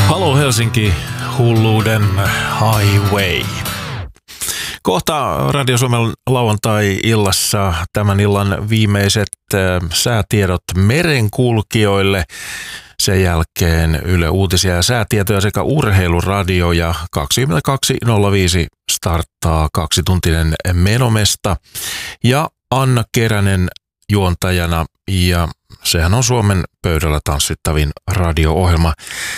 Halo Helsinki, hulluuden highway. Kohta Radio Suomen lauantai-illassa tämän illan viimeiset säätiedot merenkulkijoille. Sen jälkeen Yle Uutisia ja säätietoja sekä urheiluradio ja 22.05 starttaa 2-tuntinen Menomesta ja Anna Keränen juontajana ja sehän on Suomen pöydällä tanssittavin radio-ohjelma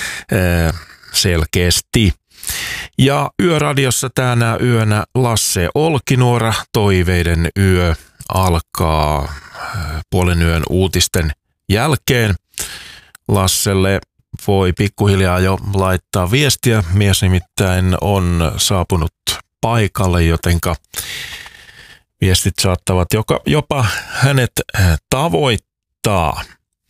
selkeästi. Ja Yöradiossa tänä yönä Lasse Olkinuora, Toiveiden yö alkaa puolen yön uutisten jälkeen. Lasselle voi pikkuhiljaa jo laittaa viestiä. Mies nimittäin on saapunut paikalle, jotenka viestit saattavat jopa hänet tavoittaa.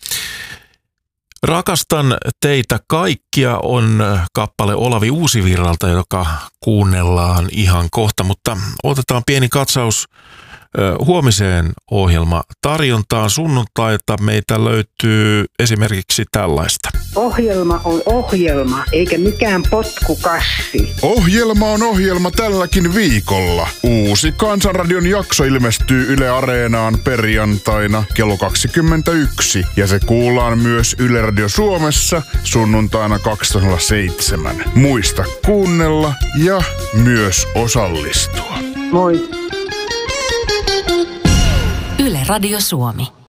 Rakastan teitä kaikkia on kappale Olavi Uusivirralta, joka kuunnellaan ihan kohta, mutta otetaan pieni katsaus huomiseen ohjelmatarjontaan. Sunnuntailta meitä löytyy esimerkiksi tällaista. Ohjelma on ohjelma, eikä mikään potkukassi. Ohjelma on ohjelma tälläkin viikolla. Uusi Kansanradion jakso ilmestyy Yle Areenaan perjantaina kello 21. Ja se kuullaan myös Yle Radio Suomessa sunnuntaina 207. Muista kuunnella ja myös osallistua. Moi. Yle Radio Suomi.